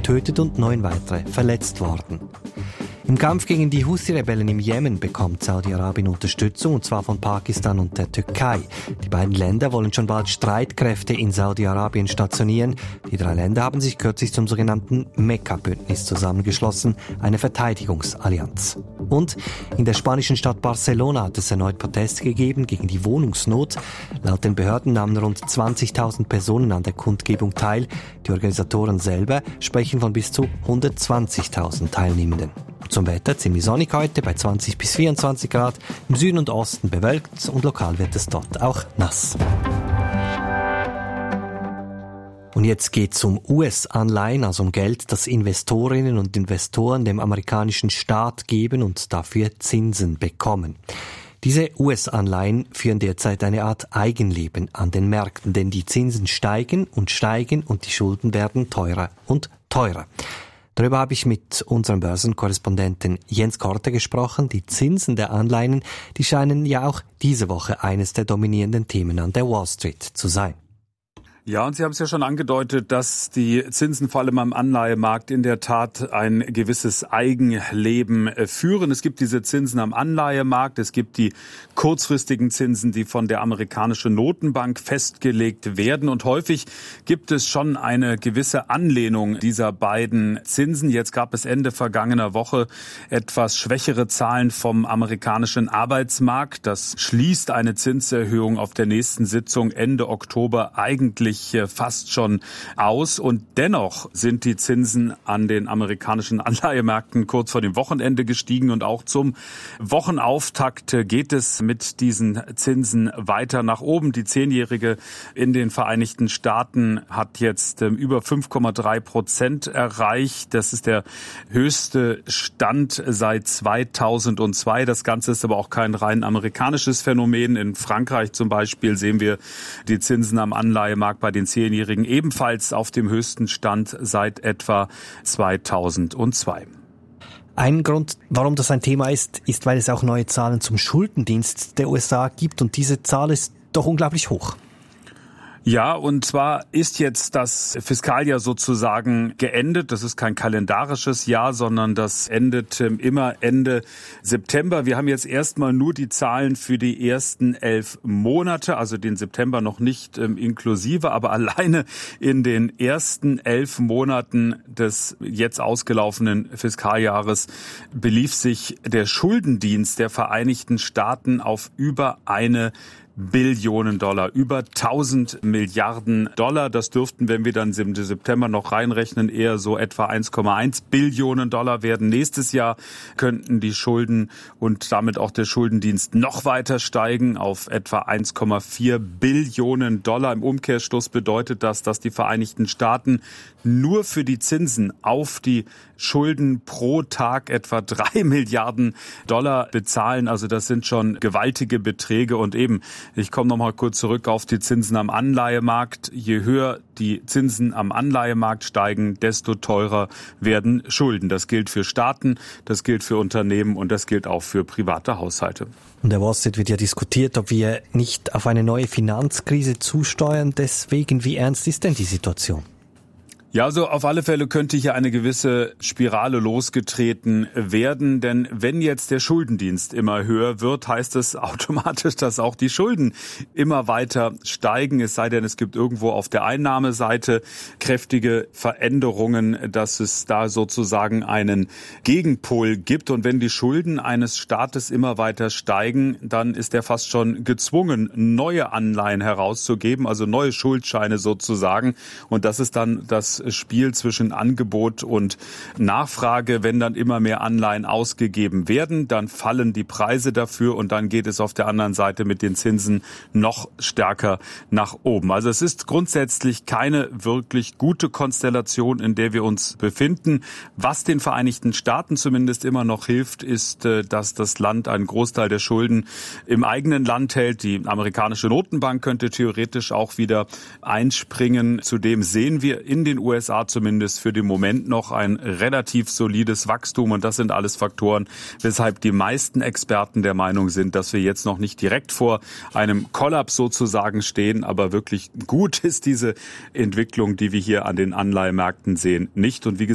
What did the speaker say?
getötet und 9 weitere verletzt worden. Im Kampf gegen die Houthi-Rebellen im Jemen bekommt Saudi-Arabien Unterstützung, und zwar von Pakistan und der Türkei. Die beiden Länder wollen schon bald Streitkräfte in Saudi-Arabien stationieren. Die 3 Länder haben sich kürzlich zum sogenannten Mekka-Bündnis zusammengeschlossen, eine Verteidigungsallianz. Und in der spanischen Stadt Barcelona hat es erneut Proteste gegeben gegen die Wohnungsnot. Laut den Behörden nahmen rund 20.000 Personen an der Kundgebung teil. Die Organisatoren selber sprechen von bis zu 120.000 Teilnehmenden. Zum Wetter ziemlich sonnig heute bei 20 bis 24 Grad, im Süden und Osten bewölkt und lokal wird es dort auch nass. Und jetzt geht's um US-Anleihen, also um Geld, das Investorinnen und Investoren dem amerikanischen Staat geben und dafür Zinsen bekommen. Diese US-Anleihen führen derzeit eine Art Eigenleben an den Märkten, denn die Zinsen steigen und die Schulden werden teurer und teurer. Darüber habe ich mit unserem Börsenkorrespondenten Jens Korte gesprochen. Die Zinsen der Anleihen, die scheinen ja auch diese Woche eines der dominierenden Themen an der Wall Street zu sein. Ja, und Sie haben es ja schon angedeutet, dass die Zinsen vor allem am Anleihemarkt in der Tat ein gewisses Eigenleben führen. Es gibt diese Zinsen am Anleihemarkt, es gibt die kurzfristigen Zinsen, die von der amerikanischen Notenbank festgelegt werden. Und häufig gibt es schon eine gewisse Anlehnung dieser beiden Zinsen. Jetzt gab es Ende vergangener Woche etwas schwächere Zahlen vom amerikanischen Arbeitsmarkt. Das schließt eine Zinserhöhung auf der nächsten Sitzung Ende Oktober eigentlich fast schon aus. Und dennoch sind die Zinsen an den amerikanischen Anleihemärkten kurz vor dem Wochenende gestiegen. Und auch zum Wochenauftakt geht es mit diesen Zinsen weiter nach oben. Die 10-Jährige in den Vereinigten Staaten hat jetzt über 5,3% erreicht. Das ist der höchste Stand seit 2002. Das Ganze ist aber auch kein rein amerikanisches Phänomen. In Frankreich zum Beispiel sehen wir die Zinsen am Anleihemarkt bei den 10-Jährigen ebenfalls auf dem höchsten Stand seit etwa 2002. Ein Grund, warum das ein Thema ist, weil es auch neue Zahlen zum Schuldendienst der USA gibt, und diese Zahl ist doch unglaublich hoch. Ja, und zwar ist jetzt das Fiskaljahr sozusagen geendet. Das ist kein kalendarisches Jahr, sondern das endet immer Ende September. Wir haben jetzt erstmal nur die Zahlen für die ersten 11 Monate, also den September noch nicht inklusive, aber alleine in den ersten 11 Monaten des jetzt ausgelaufenen Fiskaljahres belief sich der Schuldendienst der Vereinigten Staaten auf über $1 Billionen, über 1000 Milliarden Dollar. Das dürften, wenn wir dann im September noch reinrechnen, eher so etwa 1,1 Billionen Dollar werden. Nächstes Jahr könnten die Schulden und damit auch der Schuldendienst noch weiter steigen auf etwa 1,4 Billionen Dollar. Im Umkehrschluss bedeutet das, dass die Vereinigten Staaten nur für die Zinsen auf die Schulden pro Tag etwa 3 Milliarden Dollar bezahlen. Also das sind schon gewaltige Beträge. Und eben, ich komme noch mal kurz zurück auf die Zinsen am Anleihemarkt. Je höher die Zinsen am Anleihemarkt steigen, desto teurer werden Schulden. Das gilt für Staaten, das gilt für Unternehmen und das gilt auch für private Haushalte. Und der Wall Street wird ja diskutiert, ob wir nicht auf eine neue Finanzkrise zusteuern. Deswegen, wie ernst ist denn die Situation? Ja, also auf alle Fälle könnte hier eine gewisse Spirale losgetreten werden, denn wenn jetzt der Schuldendienst immer höher wird, heißt es automatisch, dass auch die Schulden immer weiter steigen, es sei denn, es gibt irgendwo auf der Einnahmeseite kräftige Veränderungen, dass es da sozusagen einen Gegenpol gibt. Und wenn die Schulden eines Staates immer weiter steigen, dann ist er fast schon gezwungen, neue Anleihen herauszugeben, also neue Schuldscheine sozusagen. Und das ist dann das Spiel zwischen Angebot und Nachfrage. Wenn dann immer mehr Anleihen ausgegeben werden, dann fallen die Preise dafür und dann geht es auf der anderen Seite mit den Zinsen noch stärker nach oben. Also es ist grundsätzlich keine wirklich gute Konstellation, in der wir uns befinden. Was den Vereinigten Staaten zumindest immer noch hilft, ist, dass das Land einen Großteil der Schulden im eigenen Land hält. Die amerikanische Notenbank könnte theoretisch auch wieder einspringen. Zudem sehen wir in den USA zumindest für den Moment noch ein relativ solides Wachstum. Und das sind alles Faktoren, weshalb die meisten Experten der Meinung sind, dass wir jetzt noch nicht direkt vor einem Kollaps sozusagen stehen. Aber wirklich gut ist diese Entwicklung, die wir hier an den Anleihemärkten sehen, nicht. Und wie gesagt,